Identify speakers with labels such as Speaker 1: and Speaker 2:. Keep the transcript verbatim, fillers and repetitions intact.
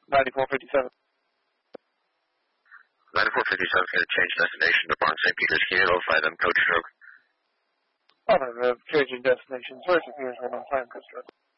Speaker 1: ninety-four fifty-seven.
Speaker 2: ninety-four fifty-seven is going to change destination to Barn Saint Peters. Can you notify them, Coach Stroke?
Speaker 1: Affirmative. Changing destination. Source appears one on time, Coach Stroke.